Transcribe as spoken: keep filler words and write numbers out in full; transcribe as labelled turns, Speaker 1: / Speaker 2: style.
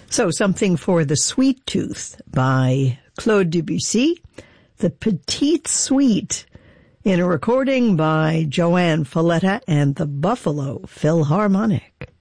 Speaker 1: So something for the sweet tooth by Claude Debussy, The Petite Suite, in a recording by Joanne Falletta and the Buffalo Philharmonic.